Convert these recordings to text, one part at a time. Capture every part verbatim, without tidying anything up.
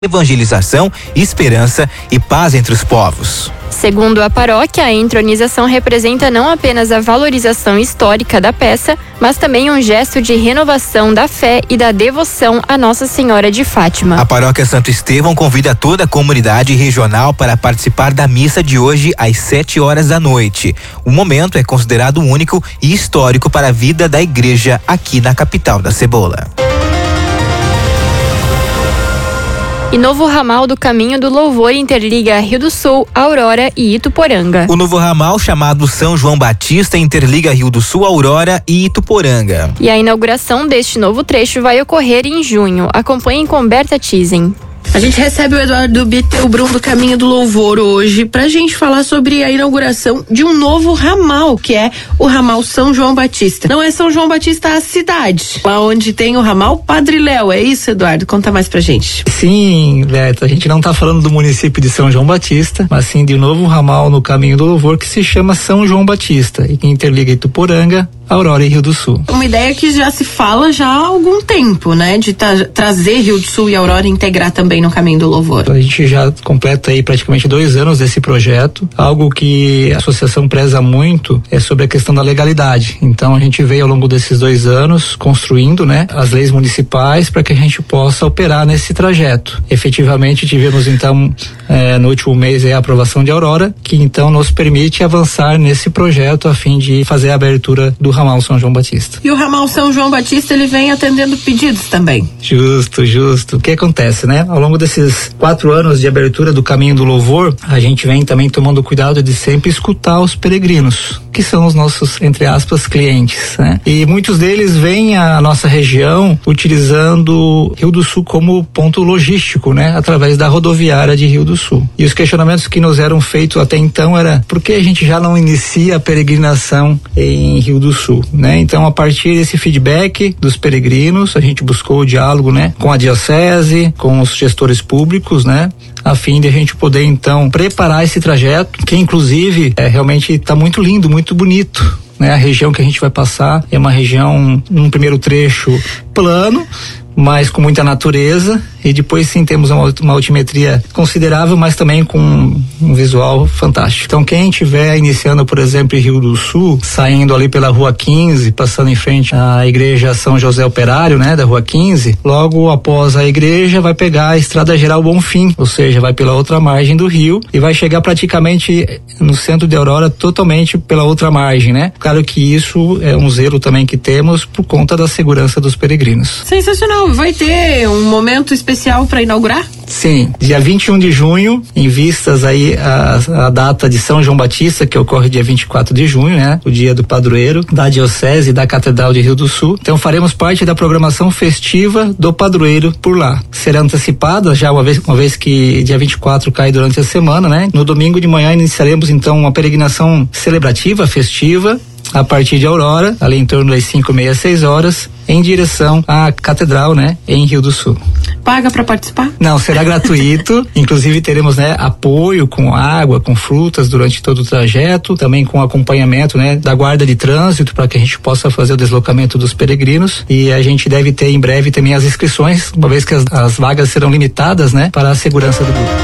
evangelização, esperança e paz entre os povos. Segundo a paróquia, a entronização representa não apenas a valorização histórica da peça, mas também um gesto de renovação da fé e da devoção a Nossa Senhora de Fátima. A paróquia Santo Estevão convida toda a comunidade regional para participar da missa de hoje às sete horas da noite. O momento é considerado único e histórico para a vida da igreja aqui na capital da Cebola. E novo ramal do Caminho do Louvor interliga Rio do Sul, Aurora e Ituporanga. O novo ramal, chamado São João Batista, interliga Rio do Sul, Aurora e Ituporanga. E a inauguração deste novo trecho vai ocorrer em junho. Acompanhem com Berta Tizen. A gente recebe o Eduardo Bittelbrun do Caminho do Louvor hoje pra gente falar sobre a inauguração de um novo ramal, que é o ramal São João Batista. Não é São João Batista a cidade, lá onde tem o ramal Padre Léo, é isso, Eduardo? Conta mais pra gente. Sim, Beto, a gente não tá falando do município de São João Batista, mas sim de um novo ramal no Caminho do Louvor que se chama São João Batista e que interliga Ituporanga, Aurora e Rio do Sul. Uma ideia que já se fala já há algum tempo, né? De tra- trazer Rio do Sul e Aurora e integrar também no Caminho do Louvor. A gente já completa aí praticamente dois anos desse projeto. Algo que a associação preza muito é sobre a questão da legalidade. Então a gente veio ao longo desses dois anos construindo, né, as leis municipais para que a gente possa operar nesse trajeto. Efetivamente tivemos então eh, no último mês a aprovação de Aurora, que então nos permite avançar nesse projeto a fim de fazer a abertura do ramal São João Batista. E o ramal São João Batista, ele vem atendendo pedidos também. Justo, justo. O que acontece, né? Ao longo desses quatro anos de abertura do Caminho do Louvor, a gente vem também tomando cuidado de sempre escutar os peregrinos, que são os nossos, entre aspas, clientes, né? E muitos deles vêm à nossa região utilizando Rio do Sul como ponto logístico, né? Através da rodoviária de Rio do Sul. E os questionamentos que nos eram feitos até então era por que a gente já não inicia a peregrinação em Rio do Sul? Né? Então, a partir desse feedback dos peregrinos, a gente buscou o diálogo, né, com a diocese, com os gestores públicos, né, a fim de a gente poder então preparar esse trajeto, que inclusive é realmente está muito lindo, muito bonito. Né? A região que a gente vai passar é uma região, num primeiro trecho plano, mas com muita natureza, e depois sim temos uma, uma altimetria considerável, mas também com um visual fantástico. Então quem estiver iniciando, por exemplo, em Rio do Sul, saindo ali pela Rua quinze, passando em frente à igreja São José Operário, né, da Rua quinze, logo após a igreja vai pegar a Estrada Geral Bonfim, ou seja, vai pela outra margem do rio e vai chegar praticamente no centro de Aurora totalmente pela outra margem, né? Claro que isso é um zelo também que temos por conta da segurança dos peregrinos. Sensacional. Vai ter um momento especial para inaugurar? Sim, dia vinte e um de junho, em vistas aí a, a data de São João Batista, que ocorre dia vinte e quatro de junho, né? O dia do padroeiro da Diocese e da Catedral de Rio do Sul. Então faremos parte da programação festiva do padroeiro por lá. Será antecipada já uma vez, uma vez que dia vinte e quatro cai durante a semana, né? No domingo de manhã iniciaremos então uma peregrinação celebrativa, festiva, a partir de Aurora, ali em torno das cinco, meia, seis horas, em direção à Catedral, né, em Rio do Sul. Paga para participar? Não, será gratuito. Inclusive teremos, né, apoio com água, com frutas durante todo o trajeto, também com acompanhamento, né, da guarda de trânsito para que a gente possa fazer o deslocamento dos peregrinos. E a gente deve ter em breve também as inscrições, uma vez que as, as vagas serão limitadas, né, para a segurança do grupo.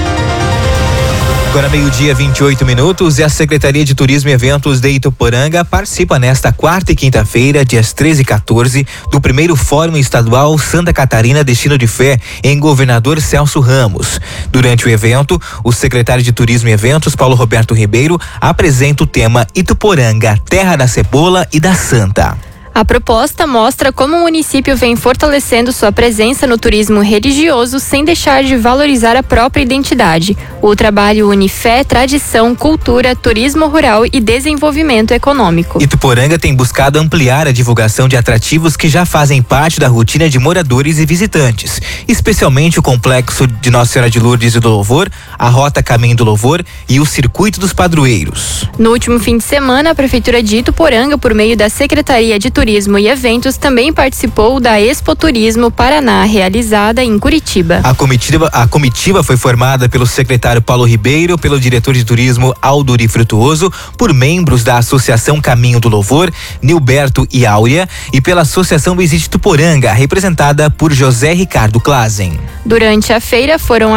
Agora meio-dia, vinte e oito minutos, e a Secretaria de Turismo e Eventos de Ituporanga participa nesta quarta e quinta-feira, dias treze e quatorze, do primeiro Fórum Estadual Santa Catarina Destino de Fé, em Governador Celso Ramos. Durante o evento, o secretário de Turismo e Eventos, Paulo Roberto Ribeiro, apresenta o tema Ituporanga, Terra da Cebola e da Santa. A proposta mostra como o município vem fortalecendo sua presença no turismo religioso sem deixar de valorizar a própria identidade. O trabalho une fé, tradição, cultura, turismo rural e desenvolvimento econômico. Ituporanga tem buscado ampliar a divulgação de atrativos que já fazem parte da rotina de moradores e visitantes, especialmente o complexo de Nossa Senhora de Lourdes e do Louvor, a Rota Caminho do Louvor e o Circuito dos Padroeiros. No último fim de semana, a Prefeitura de Ituporanga, por meio da Secretaria de Turismo Turismo e Eventos também participou da Expo Turismo Paraná, realizada em Curitiba. A comitiva, a comitiva foi formada pelo secretário Paulo Ribeiro, pelo diretor de turismo Alduri Frutuoso, por membros da Associação Caminho do Louvor, Nilberto e Áurea, e pela Associação Visite Tuporanga, representada por José Ricardo Klazen. Durante a feira foram